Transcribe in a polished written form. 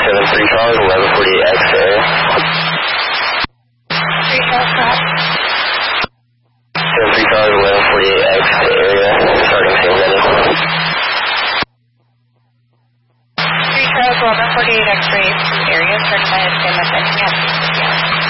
73 Charles, 1148X to area. 3 Charles, correct. 73 Charles, 1148X to area, starting same venue. 3 Charles, 1148 X-ray to area, starting by San Mateo.